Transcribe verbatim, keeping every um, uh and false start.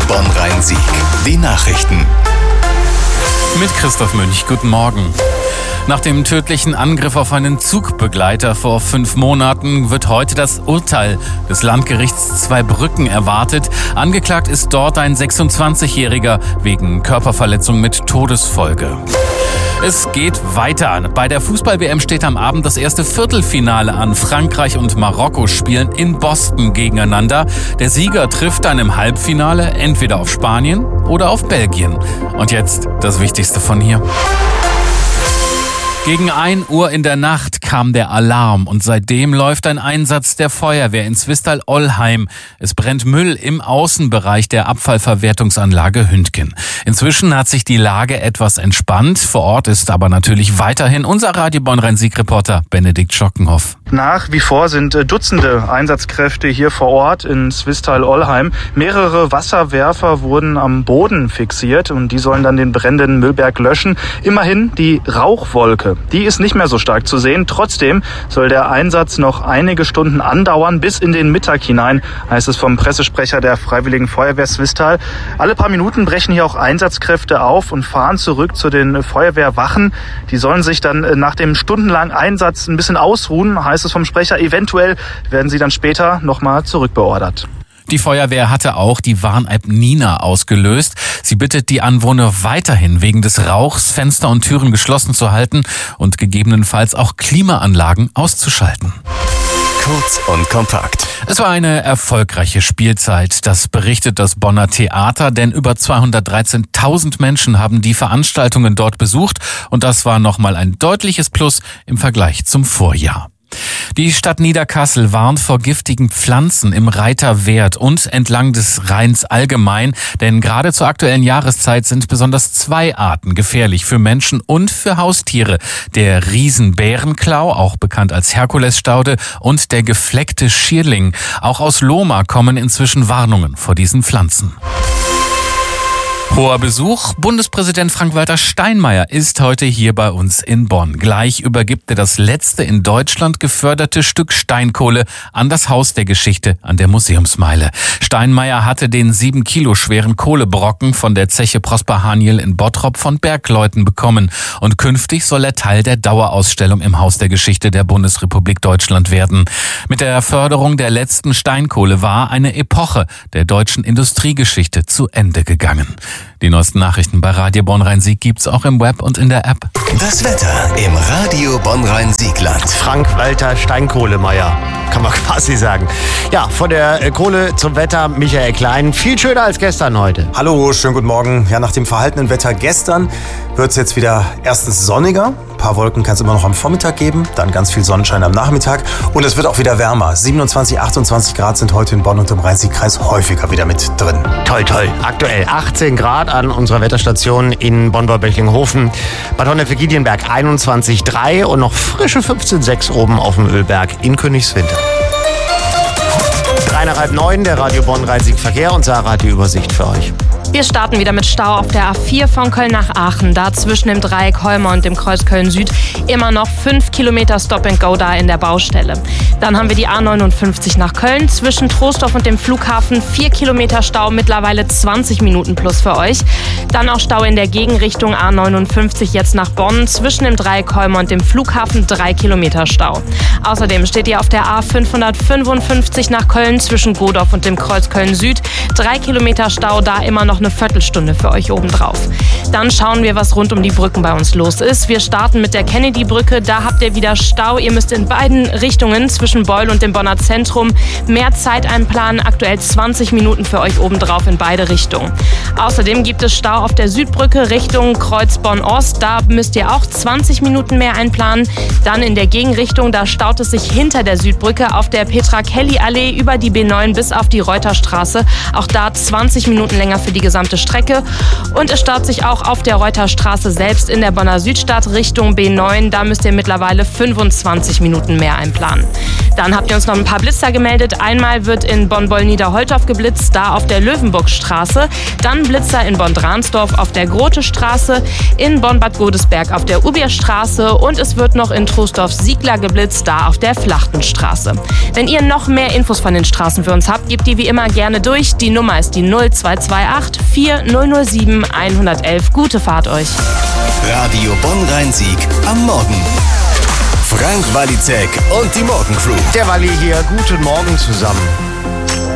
Bonn-Rhein-Sieg. Die Nachrichten. Mit Christoph Münch, guten Morgen. Nach dem tödlichen Angriff auf einen Zugbegleiter vor fünf Monaten wird heute das Urteil des Landgerichts Zweibrücken erwartet. Angeklagt ist dort ein sechsundzwanzigjähriger wegen Körperverletzung mit Todesfolge. Es geht weiter. Bei der Fußball-W M steht am Abend das erste Viertelfinale an. Frankreich und Marokko spielen in Boston gegeneinander. Der Sieger trifft dann im Halbfinale entweder auf Spanien oder auf Belgien. Und jetzt das Wichtigste von hier. Gegen ein Uhr in der Nacht kam der Alarm und seitdem läuft ein Einsatz der Feuerwehr in Zwistal-Ollheim. Es brennt Müll im Außenbereich der Abfallverwertungsanlage Hündgen. Inzwischen hat sich die Lage etwas entspannt. Vor Ort ist aber natürlich weiterhin unser Radio Bonn-Rhein-Sieg-Reporter Benedikt Schockenhoff. Nach wie vor sind Dutzende Einsatzkräfte hier vor Ort in Zwistal-Ollheim. Mehrere Wasserwerfer wurden am Boden fixiert und die sollen dann den brennenden Müllberg löschen. Immerhin die Rauchwolke. Die ist nicht mehr so stark zu sehen. Trotzdem soll der Einsatz noch einige Stunden andauern, bis in den Mittag hinein, heißt es vom Pressesprecher der Freiwilligen Feuerwehr Zwistal. Alle paar Minuten brechen hier auch Einsatzkräfte auf und fahren zurück zu den Feuerwehrwachen. Die sollen sich dann nach dem stundenlangen Einsatz ein bisschen ausruhen, heißt es vom Sprecher. Eventuell werden sie dann später nochmal zurückbeordert. Die Feuerwehr hatte auch die Warn-App Nina ausgelöst. Sie bittet die Anwohner weiterhin wegen des Rauchs Fenster und Türen geschlossen zu halten und gegebenenfalls auch Klimaanlagen auszuschalten. Kurz und kompakt. Es war eine erfolgreiche Spielzeit. Das berichtet das Bonner Theater, denn über zweihundertdreizehntausend Menschen haben die Veranstaltungen dort besucht und das war nochmal ein deutliches Plus im Vergleich zum Vorjahr. Die Stadt Niederkassel warnt vor giftigen Pflanzen im Reiterwert und entlang des Rheins allgemein, denn gerade zur aktuellen Jahreszeit sind besonders zwei Arten gefährlich für Menschen und für Haustiere. Der Riesenbärenklau, auch bekannt als Herkulesstaude, und der gefleckte Schierling. Auch aus Lohmar kommen inzwischen Warnungen vor diesen Pflanzen. Hoher Besuch. Bundespräsident Frank-Walter Steinmeier ist heute hier bei uns in Bonn. Gleich übergibt er das letzte in Deutschland geförderte Stück Steinkohle an das Haus der Geschichte an der Museumsmeile. Steinmeier hatte den sieben Kilo schweren Kohlebrocken von der Zeche Prosper Haniel in Bottrop von Bergleuten bekommen. Und künftig soll er Teil der Dauerausstellung im Haus der Geschichte der Bundesrepublik Deutschland werden. Mit der Förderung der letzten Steinkohle war eine Epoche der deutschen Industriegeschichte zu Ende gegangen. Die neuesten Nachrichten bei Radio Bonn-Rhein-Sieg gibt's auch im Web und in der App. Das Wetter im Radio Bonn-Rhein-Siegland. Frank-Walter Steinkohlemeier, kann man quasi sagen. Ja, von der Kohle zum Wetter, Michael Klein. Viel schöner als gestern heute. Hallo, schönen guten Morgen. Ja, nach dem verhaltenen Wetter gestern wird es jetzt wieder erstens sonniger. Ein paar Wolken kann es immer noch am Vormittag geben, dann ganz viel Sonnenschein am Nachmittag. Und es wird auch wieder wärmer. siebenundzwanzig, achtundzwanzig Grad sind heute in Bonn und im Rhein-Sieg-Kreis häufiger wieder mit drin. Toll, toll. Aktuell achtzehn Grad an unserer Wetterstation in Bonn-Beublingen-Hofen. Bad Honnef-Giedienberg einundzwanzig Komma drei und noch frische fünfzehn Komma sechs oben auf dem Ölberg in Königswinter. Drei nach halb neun, der Radio Bonn-Rhein-Sieg-Verkehr und Sarah hat die Übersicht für euch. Wir starten wieder mit Stau auf der A vier von Köln nach Aachen. Da zwischen dem Dreieck Holmer und dem Kreuz Köln-Süd immer noch fünf Kilometer Stop-and-Go da in der Baustelle. Dann haben wir die A neunundfünfzig nach Köln. Zwischen Troisdorf und dem Flughafen vier Kilometer Stau, mittlerweile zwanzig Minuten plus für euch. Dann auch Stau in der Gegenrichtung A neunundfünfzig jetzt nach Bonn. Zwischen dem Dreieck Holmer und dem Flughafen drei Kilometer Stau. Außerdem steht ihr auf der A fünfhundertfünfundfünfzig nach Köln zwischen Godorf und dem Kreuz Köln-Süd. drei Kilometer Stau, da immer noch eine Viertelstunde für euch obendrauf. Dann schauen wir, was rund um die Brücken bei uns los ist. Wir starten mit der Kennedy-Brücke. Da habt ihr wieder Stau. Ihr müsst in beiden Richtungen zwischen Beul und dem Bonner Zentrum mehr Zeit einplanen. Aktuell zwanzig Minuten für euch obendrauf in beide Richtungen. Außerdem gibt es Stau auf der Südbrücke Richtung Kreuz Bonn-Ost. Da müsst ihr auch zwanzig Minuten mehr einplanen. Dann in der Gegenrichtung, da staut es sich hinter der Südbrücke auf der Petra-Kelly-Allee über die B neun bis auf die Reuterstraße. Auch da zwanzig Minuten länger für die gesamte Strecke. Und es staut sich auch auf der Reuterstraße selbst in der Bonner Südstadt Richtung B neun. Da müsst ihr mittlerweile fünfundzwanzig Minuten mehr einplanen. Dann habt ihr uns noch ein paar Blitzer gemeldet. Einmal wird in Bonn-Boll-Niederholtorf geblitzt, da auf der Löwenburgstraße. Dann Blitzer in Bonn-Dransdorf auf der Grote-Straße, in Bonn-Bad Godesberg auf der Ubierstraße und es wird noch in Troisdorf-Siegler geblitzt, da auf der Flachtenstraße. Wenn ihr noch mehr Infos von den Straßen für uns habt, gebt die wie immer gerne durch. Die Nummer ist die null zwei zwei acht vier null null sieben eins eins eins. Gute Fahrt euch. Radio Bonn-Rhein-Sieg am Morgen. Frank Walizek und die Morgencrew. Der Walli hier, guten Morgen zusammen.